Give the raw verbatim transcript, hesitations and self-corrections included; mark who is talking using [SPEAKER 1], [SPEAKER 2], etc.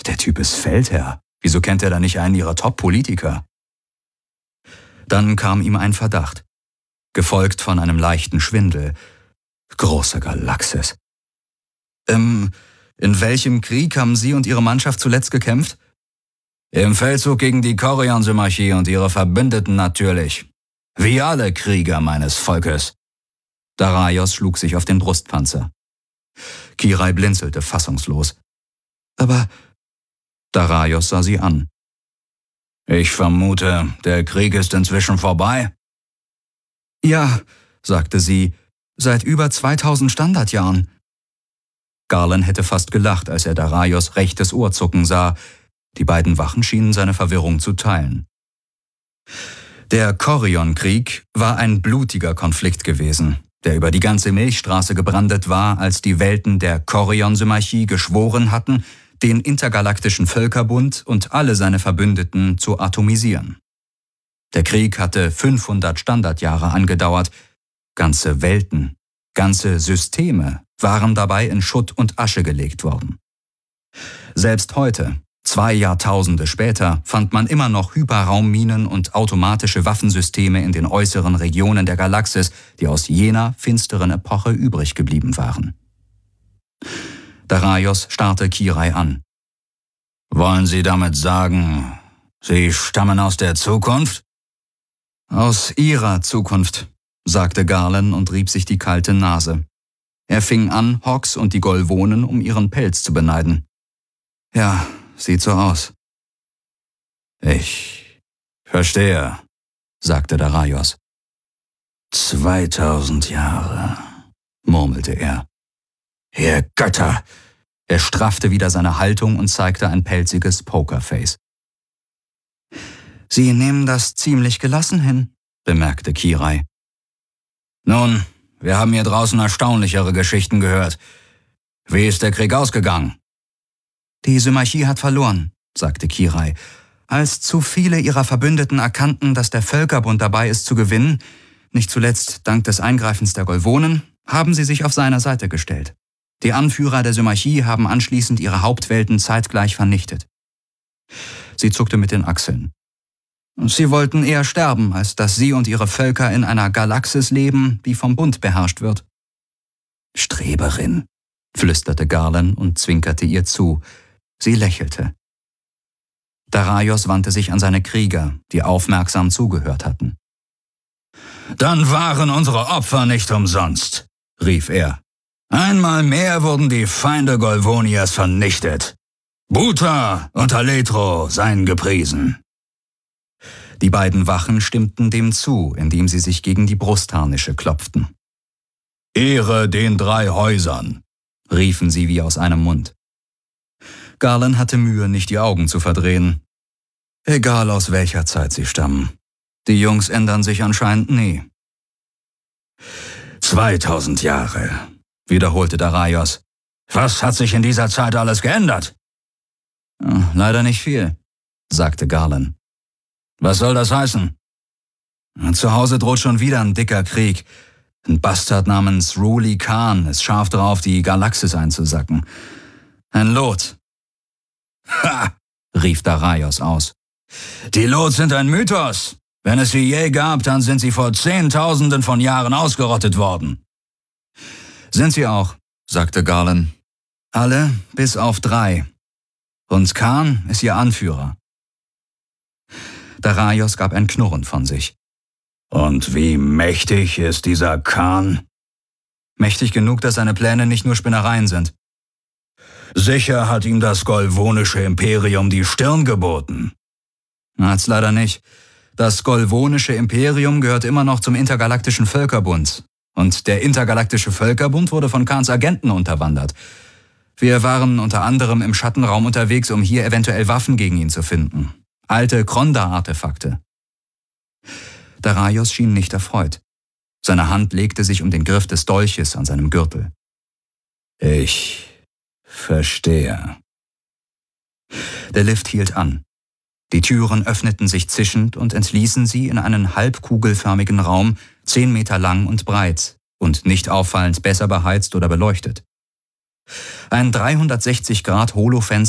[SPEAKER 1] Der Typ ist Feldherr. Wieso kennt er da nicht einen ihrer Top-Politiker? Dann kam ihm ein Verdacht, gefolgt von einem leichten Schwindel. Große Galaxis. Ähm, in welchem Krieg haben Sie und Ihre Mannschaft zuletzt gekämpft? Im Feldzug gegen die Korion-Symmachie und ihre Verbündeten natürlich. Wie alle Krieger meines Volkes. Daraios schlug sich auf den Brustpanzer. Kirai blinzelte fassungslos. Aber Daraios sah sie an. Ich vermute, der Krieg ist inzwischen vorbei? Ja, sagte sie, seit über zweitausend Standardjahren. Garland hätte fast gelacht, als er Daraios rechtes Ohr zucken sah. Die beiden Wachen schienen seine Verwirrung zu teilen. Der Korion-Krieg war ein blutiger Konflikt gewesen, der über die ganze Milchstraße gebrandet war, als die Welten der Korion-Symmachie geschworen hatten, den intergalaktischen Völkerbund und alle seine Verbündeten zu atomisieren. Der Krieg hatte fünfhundert Standardjahre angedauert. Ganze Welten, ganze Systeme waren dabei in Schutt und Asche gelegt worden. Selbst heute, zwei Jahrtausende später, fand man immer noch Hyperraumminen und automatische Waffensysteme in den äußeren Regionen der Galaxis, die aus jener finsteren Epoche übrig geblieben waren. Daraios starrte Kirai an. Wollen Sie damit sagen, Sie stammen aus der Zukunft? Aus Ihrer Zukunft, sagte Garland und rieb sich die kalte Nase. Er fing an, Hawks und die Golvonen um ihren Pelz zu beneiden. Ja, sieht so aus. Ich verstehe, sagte Daraios. Zweitausend Jahre, murmelte er. Ihr Götter! Er straffte wieder seine Haltung und zeigte ein pelziges Pokerface. Sie nehmen das ziemlich gelassen hin, bemerkte Kirai. Nun, wir haben hier draußen erstaunlichere Geschichten gehört. Wie ist der Krieg ausgegangen? Die Symmachie hat verloren, sagte Kirai. Als zu viele ihrer Verbündeten erkannten, dass der Völkerbund dabei ist zu gewinnen, nicht zuletzt dank des Eingreifens der Golvonen, haben sie sich auf seiner Seite gestellt. Die Anführer der Symmachie haben anschließend ihre Hauptwelten zeitgleich vernichtet. Sie zuckte mit den Achseln. Sie wollten eher sterben, als dass sie und ihre Völker in einer Galaxis leben, die vom Bund beherrscht wird. Streberin, flüsterte Garland und zwinkerte ihr zu. Sie lächelte. Daraios wandte sich an seine Krieger, die aufmerksam zugehört hatten. Dann waren unsere Opfer nicht umsonst, rief er. Einmal mehr wurden die Feinde Golvonias vernichtet. Buta und Aletro seien gepriesen. Die beiden Wachen stimmten dem zu, indem sie sich gegen die Brustharnische klopften. Ehre den drei Häusern, riefen sie wie aus einem Mund. Garland hatte Mühe, nicht die Augen zu verdrehen. Egal aus welcher Zeit sie stammen. Die Jungs ändern sich anscheinend nie. Zweitausend Jahre, wiederholte Daraios. Was hat sich in dieser Zeit alles geändert? Leider nicht viel, sagte Garland. Was soll das heißen? Zu Hause droht schon wieder ein dicker Krieg. Ein Bastard namens Ruli Khan ist scharf drauf, die Galaxis einzusacken. Ein Lot. Ha! Rief Daraios aus. Die Lot sind ein Mythos. Wenn es sie je gab, dann sind sie vor Zehntausenden von Jahren ausgerottet worden. Sind sie auch, sagte Garland. Alle bis auf drei. Und Khan ist ihr Anführer. Daraios gab ein Knurren von sich. Und wie mächtig ist dieser Khan? Mächtig genug, dass seine Pläne nicht nur Spinnereien sind. Sicher hat ihm das Golvonische Imperium die Stirn geboten. Hat's leider nicht. Das Golvonische Imperium gehört immer noch zum Intergalaktischen Völkerbund. Und der Intergalaktische Völkerbund wurde von Khans Agenten unterwandert. Wir waren unter anderem im Schattenraum unterwegs, um hier eventuell Waffen gegen ihn zu finden. Alte Kronda-Artefakte. Daraios schien nicht erfreut. Seine Hand legte sich um den Griff des Dolches an seinem Gürtel. Ich verstehe. Der Lift hielt an. Die Türen öffneten sich zischend und entließen sie in einen halbkugelförmigen Raum, zehn Meter lang und breit und nicht auffallend besser beheizt oder beleuchtet. Ein dreihundertsechzig Grad Holofenster